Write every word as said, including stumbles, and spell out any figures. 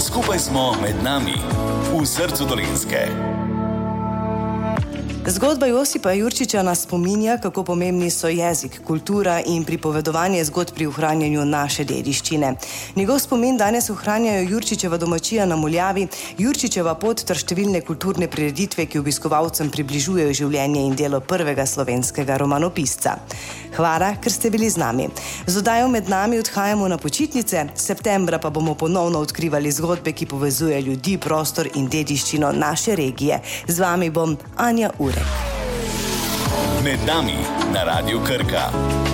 Skupaj smo med nami, v srcu Dolenjske. Zgodba Josipa Jurčiča nas spominja, kako pomembni so jezik, kultura in pripovedovanje zgodb pri ohranjanju naše dediščine. Njegov spomin danes ohranjajo Jurčičeva domačija na Muljavi, Jurčičeva pot ter številne kulturne prireditve, ki obiskovalcem približujejo življenje in delo prvega slovenskega romanopisca. Hvala, ker ste bili z nami. Z oddajo Med nami odhajamo na počitnice, septembra pa bomo ponovno odkrivali zgodbe, ki povezuje ljudi, prostor in dediščino naše regije. Z vami bom Anja Urek. Med nami na Radiu Krka.